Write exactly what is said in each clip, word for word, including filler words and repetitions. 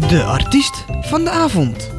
De artiest van de avond.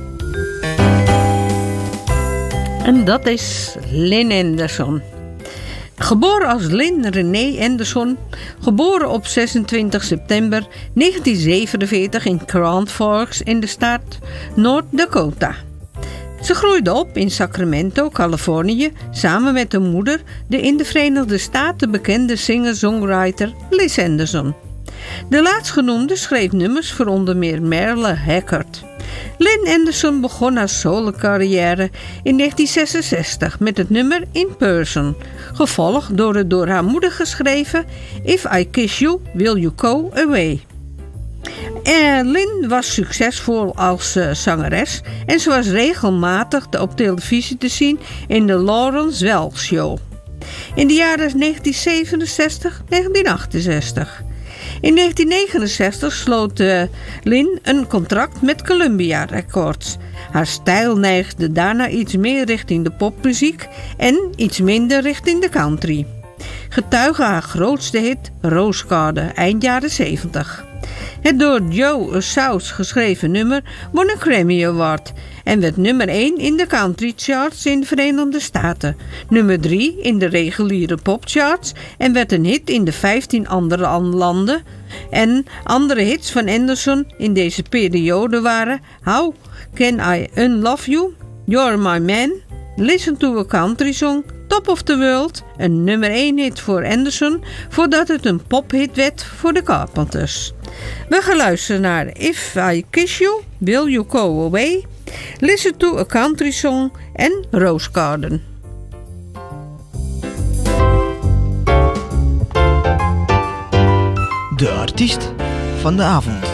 En dat is Lynn Anderson. Geboren als Lynn Renee Anderson, geboren op zesentwintig september negentien zevenenveertig in Grand Forks in de staat North Dakota. Ze groeide op in Sacramento, Californië, samen met haar moeder, de in de Verenigde Staten bekende singer-songwriter Liz Anderson. De laatstgenoemde schreef nummers voor onder meer Merle Haggard. Lynn Anderson begon haar solo-carrière in negentien zesenzestig met het nummer In Person, gevolgd door het door haar moeder geschreven If I Kiss You, Will You Go Away. Uh, Lynn was succesvol als uh, zangeres en ze was regelmatig op televisie te zien in de Lawrence Welk Show. In de jaren negentien zevenenzestig tot negentien achtenzestig. In negentien negenenzestig sloot uh, Lynn een contract met Columbia Records. Haar stijl neigde daarna iets meer richting de popmuziek en iets minder richting de country. Getuige haar grootste hit Rose Garden eind jaren zeventig. Het door Joe South geschreven nummer won een Grammy Award en werd nummer één in de country charts in de Verenigde Staten, nummer drie in de reguliere popcharts en werd een hit in de vijftien andere landen. En andere hits van Anderson in deze periode waren How Can I Unlove You, You're My Man, Listen to a Country Song, Top of the World, een nummer één hit voor Anderson, voordat het een pophit werd voor de Carpenters. We gaan luisteren naar If I Kiss You, Will You Go Away, Listen to a Country Song en Rose Garden. De artiest van de avond.